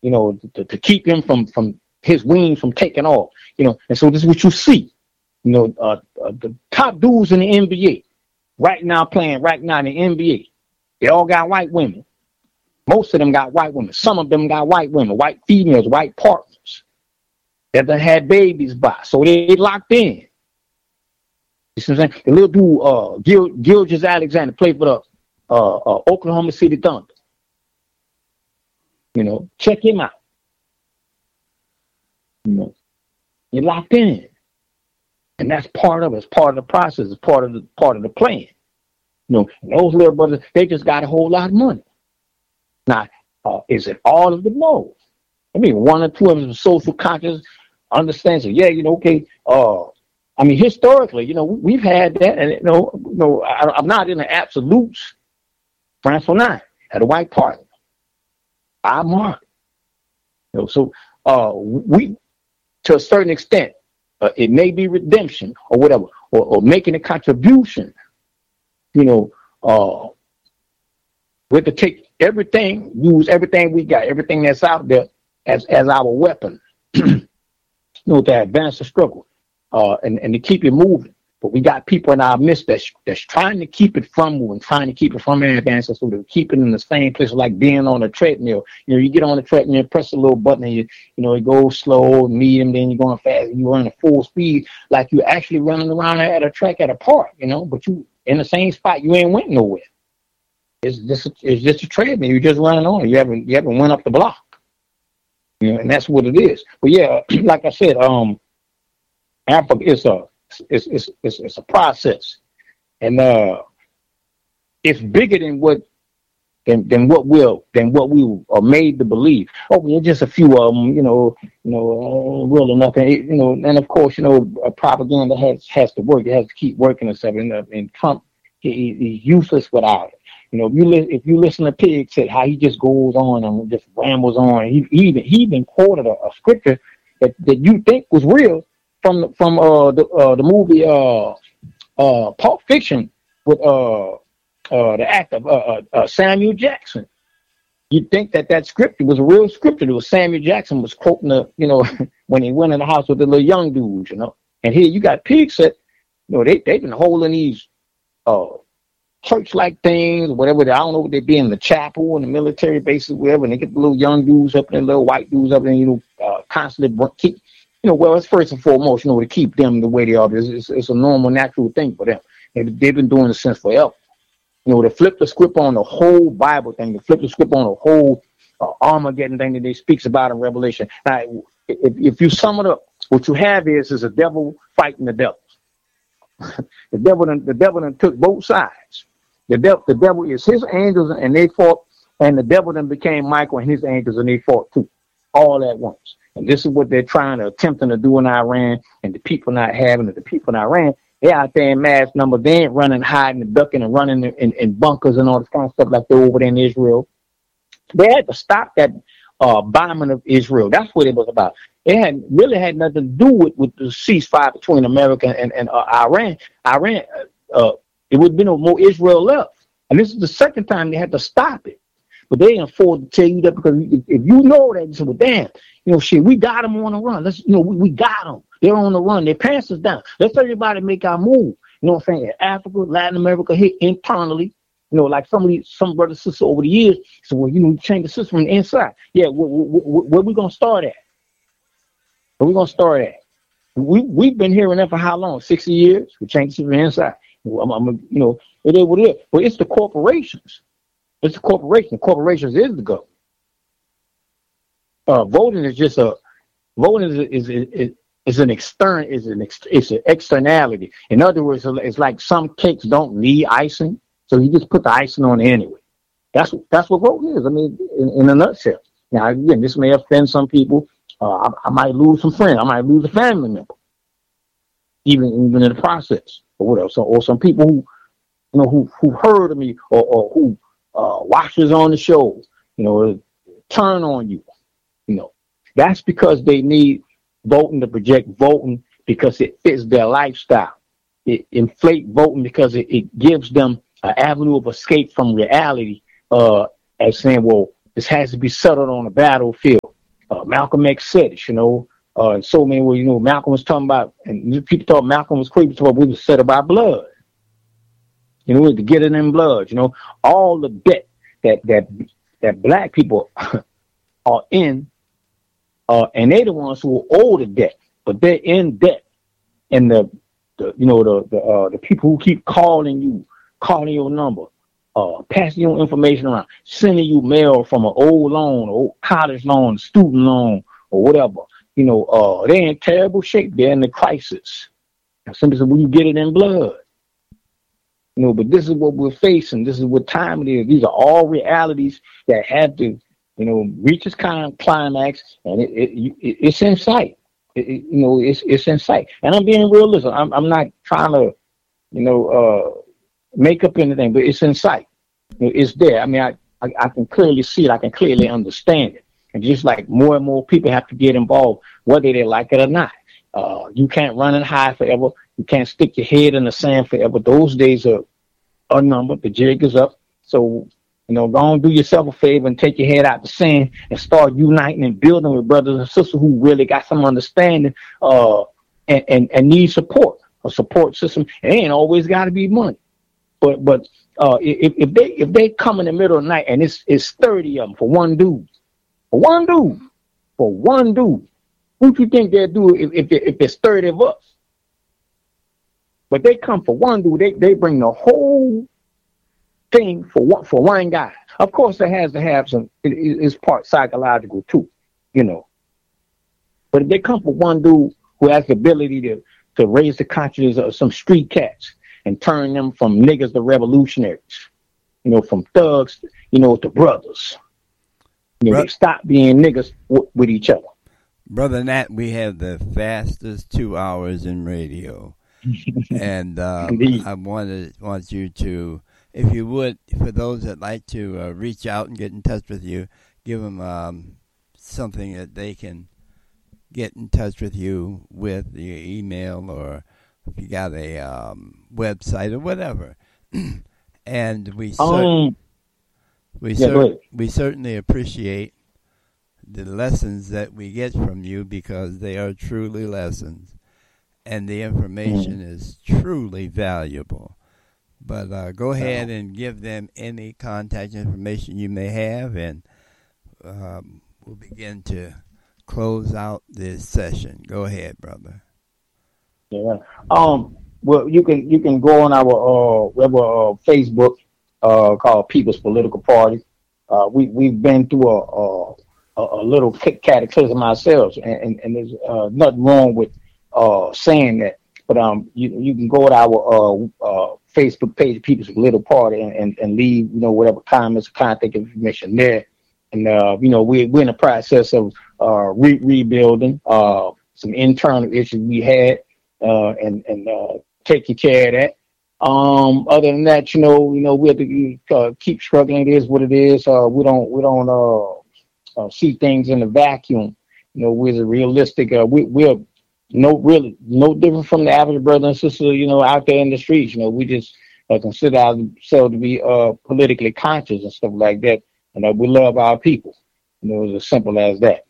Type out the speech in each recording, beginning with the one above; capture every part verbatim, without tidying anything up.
you know, to, to keep him from, from his wings from taking off, you know. And so this is what you see, you know, uh, uh, the top dudes in the N B A right now playing right now in the N B A. They all got white women. Most of them got white women. Some of them got white women, white females, white partners that done had babies by. So they locked in. You see what I'm saying? The little dude, uh, Gil, Gilgeous Alexander, played for the uh, uh, Oklahoma City Thunder. You know, check him out. You know, you're locked in, and that's part of it. It's part of the process. It's part of the part of the plan. You know, and those little brothers, they just got a whole lot of money. Now, uh, is it all of them? No. I mean, one or two of them are social conscious, understands it. Yeah, you know, okay. Uh, I mean, historically, you know, we've had that, and you know, you know, I, I'm not in the absolutes. France Fanon had a white partner. I mark. You know, so uh, we, to a certain extent, uh, it may be redemption or whatever, or, or making a contribution. You know, uh, we have to take everything, use everything we got, everything that's out there as as our weapon. You know, to advance the struggle. Uh, and, and to keep it moving. But we got people in our midst that's, that's trying to keep it from moving, trying to keep it from advancing, so they keep it in the same place, like being on a treadmill. You know, you get on the treadmill, press a little button, and you, you know, it goes slow, medium, then you're going fast, and you run at full speed, like you're actually running around at a track at a park, you know, but you in the same spot, you ain't went nowhere. It's just, it's just a treadmill. You're just running on it. You haven't, you haven't went up the block. You know, and that's what it is. But yeah, like I said, um, Africa is a it's, it's it's it's a process, and uh, it's bigger than what than than what we'll than what we are made to believe. Oh, we're just a few of them, you know, you know, uh, real enough, and you know, and of course, you know, uh, propaganda has has to work. It has to keep working and stuff. And, uh, and Trump, he, he's useless without it. You know, if you li- if you listen to Pig said how he just goes on and just rambles on. He, he even he even quoted a, a scripture that, that you think was real. From from uh the uh the movie uh uh Pulp Fiction with uh uh the actor uh, uh, uh Samuel Jackson. You'd think that that scripture was a real scripture. It was Samuel Jackson was quoting the, you know, when he went in the house with the little young dudes, you know. And here you got Pig said, you know, they they've been holding these uh church-like things, whatever. They, I don't know what they be in the chapel, in the military bases, whatever. And they get the little young dudes up there, little white dudes up there, you know, uh, constantly keep. You know, well, it's first and foremost, you know, to keep them the way they are. It's, it's, it's a normal, natural thing for them. They, they've been doing it since forever. You know, to flip the script on the whole Bible thing, to flip the script on the whole uh, Armageddon thing that they speaks about in Revelation. Now, if, if you sum it up, what you have is is a devil fighting the devil. the devil, done, the devil done took both sides. The devil, the devil is his angels and they fought, and the devil then became Michael and his angels and they fought too, all at once. And this is what they're trying to attempting to do in Iran, and the people not having it. The people in Iran, they're out there in mass numbers. They ain't running, hiding, and ducking, and running in, in, in bunkers and all this kind of stuff like they're over there in Israel. They had to stop that uh, bombing of Israel. That's what it was about. It had really had nothing to do with, with the ceasefire between America and, and uh, Iran. Iran, uh, it would have been no more Israel left. And this is the second time they had to stop it. But they ain't afford to tell you that, because if, if you know that, you say, well, damn, you know, shit, we got them on the run. Let's, you know, we, we got them. They're on the run. They passed us down. Let's everybody make our move. You know what I'm saying? Africa, Latin America, here internally, you know, like some of these, some brothers and sisters over the years. So, well, you know, change the system from the inside. Yeah, where, where, where we going to start at? Where we going to start at? We, we've been hearing that for how long? sixty years? We changed the system from the inside. I'm, I'm, you know, it is what it is. But it's the corporations. It's the corporation. Corporations is the government. Uh, voting is just a voting is is is, is an extern is an ex, it's an externality. In other words, it's like some cakes don't need icing, so you just put the icing on it anyway. That's that's what voting is. I mean, in, in a nutshell. Now, again, this may offend some people. Uh, I, I might lose some friends. I might lose a family member, even even in the process, or whatever. So, or some people who, you know, who who heard of me, or, or who. Uh, watchers on the show, you know, turn on you, you know. That's because they need voting to project voting because it fits their lifestyle. It inflate voting because it, it gives them an avenue of escape from reality, uh, as saying, well, this has to be settled on the battlefield. Uh, Malcolm X said it, you know. Uh, in so many ways, you know, Malcolm was talking about, and people thought Malcolm was crazy, but we was settled by blood. You know, to get it in blood. You know, all the debt that that that black people are in, uh, and they're the ones who owe the debt, but they're in debt. And the, the you know, the the uh, the people who keep calling you, calling your number, uh, passing your information around, sending you mail from an old loan, or college loan, student loan, or whatever. You know, uh, they're in terrible shape. They're in the crisis. Somebody said, "Well, you get it in blood." You know, but this is what we're facing. This is what time it is. These are all realities that have to, you know, reach its kind of climax, and it, it, it it's in sight. It, it, you know, it's it's in sight. And I'm being realistic. I'm I'm not trying to, you know, uh, make up anything, but it's in sight. It's there. I mean, I, I I can clearly see it. I can clearly understand it. And just like more and more people have to get involved, whether they like it or not. Uh, you can't run and hide forever. You can't stick your head in the sand forever. Those days are a number. The jig is up. So, you know, go on, do yourself a favor and take your head out the sand and start uniting and building with brothers and sisters who really got some understanding uh, and, and, and need support, a support system. It ain't always got to be money. But but uh, if, if they if they come in the middle of the night and it's, it's thirty of them for one dude, for one dude, for one dude, what do you think they'll do if, if, if it's thirty of us? But they come for one dude. They they bring the whole thing for one for one guy. Of course, it has to have some. It, it's part psychological too, you know. But if they come for one dude who has the ability to to raise the consciousness of some street cats and turn them from niggas to revolutionaries, you know, from thugs, you know, to brothers. You know, Bro- they stop being niggas w- with each other. Brother Nat, we have the fastest two hours in radio. and um, I wanted want you to, if you would, for those that like to uh, reach out and get in touch with you, give them um, something that they can get in touch with you with, your email, or if you got a um, website or whatever. And we cer- Um, we yeah, cer- we certainly appreciate the lessons that we get from you, because they are truly lessons. And the information mm. is truly valuable. But uh, go ahead and give them any contact information you may have, and um, we'll begin to close out this session. Go ahead, brother. Yeah. Um. Well, you can you can go on our uh, our uh, Facebook uh, called People's Political Party. Uh, we we've been through a a, a little cataclysm ourselves, and and, and there's uh, nothing wrong with uh saying that, but um you you can go to our uh, uh Facebook page, People's Little Party, and, and and leave, you know, whatever comments, contact information there. And uh you know, we we're in the process of uh re- rebuilding uh some internal issues we had, uh and and uh taking care of that. Um other than that, you know, you know, we have to uh, keep struggling. It is what it is. Uh we don't we don't uh, uh see things in a vacuum. You know, we're realistic. Uh, we we're No, really, no different from the average brother and sister, you know, out there in the streets. You know, we just uh, consider ourselves to be uh, politically conscious and stuff like that, and uh, we love our people. You know, it's as simple as that.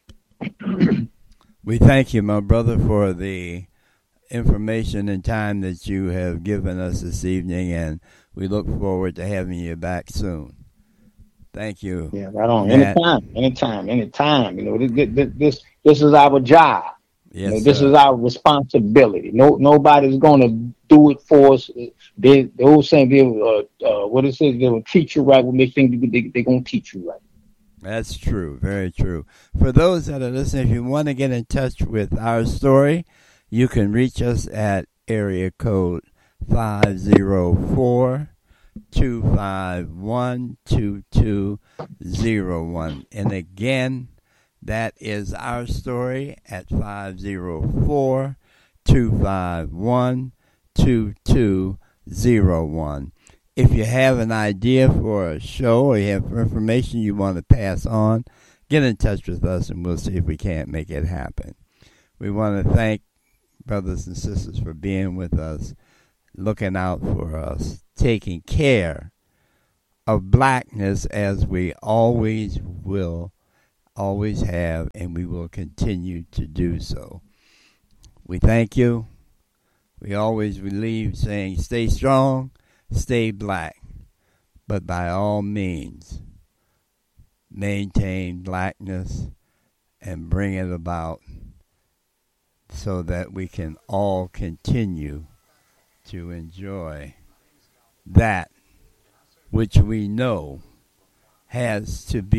We thank you, my brother, for the information and time that you have given us this evening, and we look forward to having you back soon. Thank you. Yeah, right on. Matt. Anytime, anytime, anytime. You know, this this this, this is our job. Yes, you know, this sir. is our responsibility. No, nobody's going to do it for us. They, the old saying, they, uh, uh, what it says, they will teach you right when they think they, they're going to teach you right. That's true. Very true. For those that are listening, if you want to get in touch with our story, you can reach us at area code five oh four, two five one, two two oh one. And again, that is our story at five oh four, two five one, two two oh one. If you have an idea for a show or you have information you want to pass on, get in touch with us and we'll see if we can't make it happen. We want to thank brothers and sisters for being with us, looking out for us, taking care of blackness as we always will, always have, and we will continue to do so. We thank you. We always leave saying, stay strong, stay black, but by all means, maintain blackness and bring it about so that we can all continue to enjoy that which we know has to be